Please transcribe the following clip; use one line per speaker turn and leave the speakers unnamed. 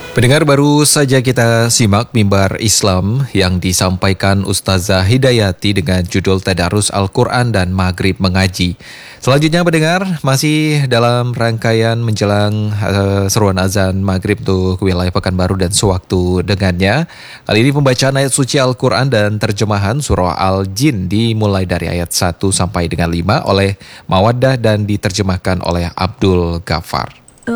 Pendengar, baru saja kita simak mimbar Islam yang disampaikan Ustazah Hidayati dengan judul Tadarus Al-Quran dan Maghrib Mengaji. Selanjutnya pendengar, masih dalam rangkaian menjelang seruan azan Maghrib untuk wilayah Pekanbaru dan sewaktu dengannya. Kali ini pembacaan ayat suci Al-Quran dan terjemahan surah Al-Jin dimulai dari ayat 1 sampai dengan 5 oleh Mawaddah dan diterjemahkan oleh Abdul Ghaffar.